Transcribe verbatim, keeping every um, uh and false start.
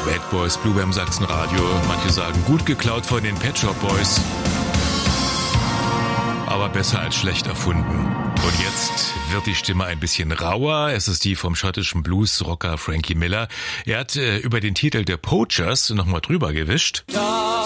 Bad Boys, Blue beim Sachsenradio. Manche sagen gut geklaut von den Pet Shop Boys. Aber besser als schlecht erfunden. Und jetzt wird die Stimme ein bisschen rauer. Es ist die vom schottischen Blues-Rocker Frankie Miller. Er hat äh, über den Titel The Poachers nochmal drüber gewischt. Da